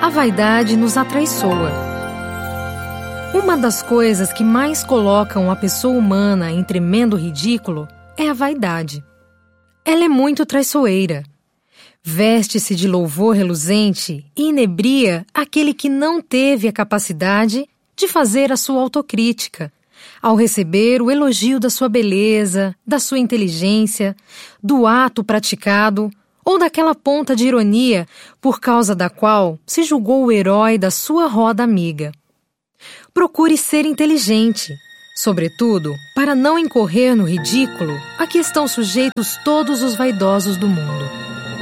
A vaidade nos atraiçoa. Uma das coisas que mais colocam a pessoa humana em tremendo ridículo é a vaidade. Ela é muito traiçoeira. Veste-se de louvor reluzente e inebria aquele que não teve a capacidade de fazer a sua autocrítica, ao receber o elogio da sua beleza, da sua inteligência, do ato praticado ou daquela ponta de ironia por causa da qual se julgou o herói da sua roda amiga. Procure ser inteligente, sobretudo para não incorrer no ridículo a que estão sujeitos todos os vaidosos do mundo.